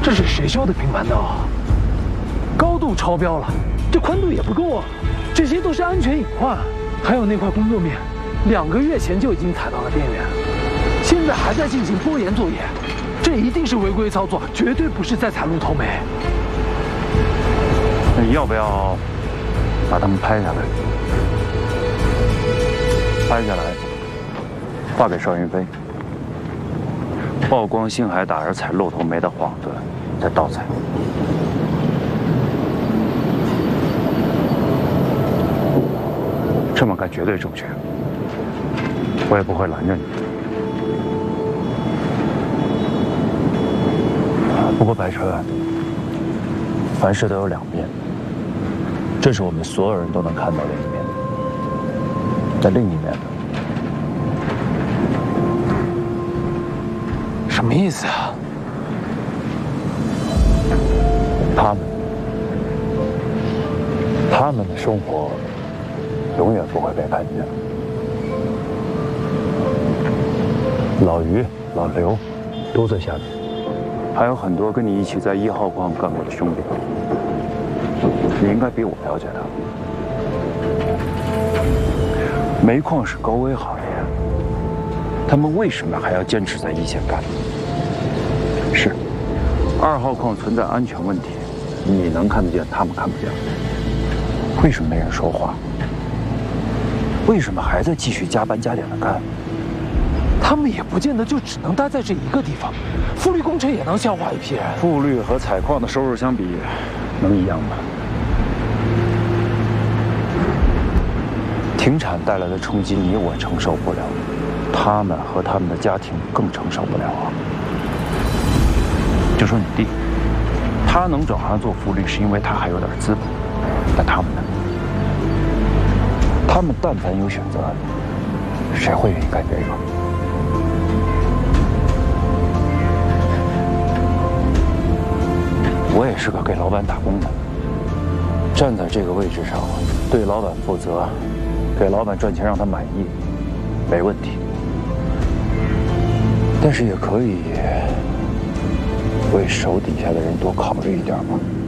这是谁修的平盘道？高度超标了，这宽度也不够啊！这些都是安全隐患。还有那块工作面，2个月前就已经踩到了边缘，现在还在进行拖延作业，这一定是违规操作，绝对不是在踩路头煤。 那要不要把他们拍下来？拍下来，发给邵云飞，曝光星海打着踩漏头煤的幌子在盗采。这么干绝对正确，我也不会拦着你。不过白晨，凡事都有2面，这是我们所有人都能看到的一面。那另一面呢？ 什么意思啊？ 他们的生活永远不会被看见。老于、老刘都在下面，还有很多跟你一起在1号矿干过的兄弟，你应该比我了解他。煤矿是高危行业，他们为什么还要坚持在一线干？是，2号矿存在安全问题，你能看得见，他们看不见。为什么没人说话？为什么还在继续加班加点的干？ 他们也不见得就只能待在这一个地方，富力工程也能消化一批人。 富力和采矿的收入相比，能一样吗？停产带来的冲击，你我承受不了，他们和他们的家庭更承受不了啊。就说你弟，他能转行做富力，是因为他还有点资本，但他们呢？他们但凡有选择，谁会愿意干这个？我也是个给老板打工的，站在这个位置上，对老板负责，给老板赚钱让他满意，没问题。但是也可以为手底下的人多考虑一点嘛。